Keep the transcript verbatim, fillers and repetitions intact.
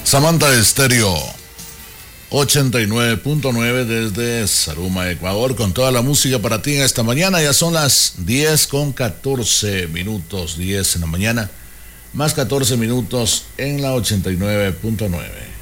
Samantha Estéreo ochenta y nueve punto nueve desde Zaruma, Ecuador, con toda la música para ti en esta mañana. Ya son las diez con catorce minutos, diez en la mañana, más catorce minutos en la ochenta y nueve punto nueve.